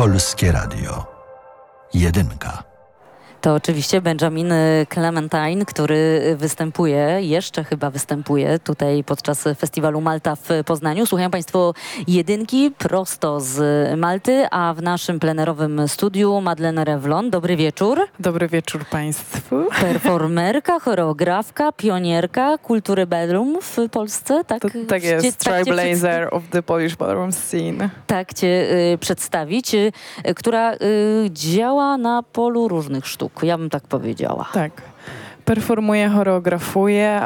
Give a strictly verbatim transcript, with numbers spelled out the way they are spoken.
Polskie Radio. Jedynka. To oczywiście Benjamin Clementine, który występuje, jeszcze chyba występuje tutaj podczas festiwalu Malta w Poznaniu. Słuchają Państwo Jedynki prosto z Malty, a w naszym plenerowym studiu Madeleine Revlon. Dobry wieczór. Dobry wieczór Państwu. Performerka, choreografka, pionierka kultury ballroom w Polsce. Tak, To, tak jest, tak trailblazer of the Polish ballroom scene. Tak Cię y, przedstawić, y, która y, działa na polu różnych sztuk. Ja bym tak powiedziała. Tak. Performuję, choreografuję,